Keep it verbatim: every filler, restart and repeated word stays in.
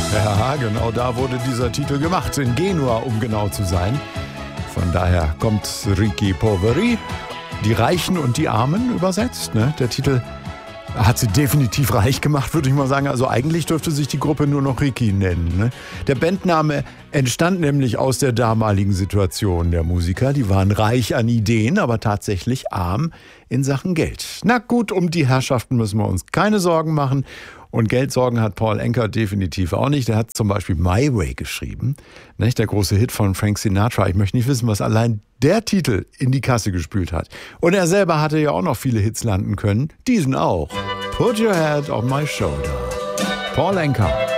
Ja, genau da wurde dieser Titel gemacht, in Genua, um genau zu sein. Von daher kommt Ricchi Poveri, die Reichen und die Armen übersetzt. Ne? Der Titel hat sie definitiv reich gemacht, würde ich mal sagen. Also eigentlich dürfte sich die Gruppe nur noch Ricchi nennen. Ne? Der Bandname entstand nämlich aus der damaligen Situation der Musiker. Die waren reich an Ideen, aber tatsächlich arm in Sachen Geld. Na gut, um die Herrschaften müssen wir uns keine Sorgen machen. Und Geldsorgen hat Paul Anka definitiv auch nicht. Der hat zum Beispiel My Way geschrieben, nicht? Der große Hit von Frank Sinatra. Ich möchte nicht wissen, was allein der Titel in die Kasse gespült hat. Und er selber hatte ja auch noch viele Hits landen können. Diesen auch. Put Your Head on My Shoulder. Paul Anka.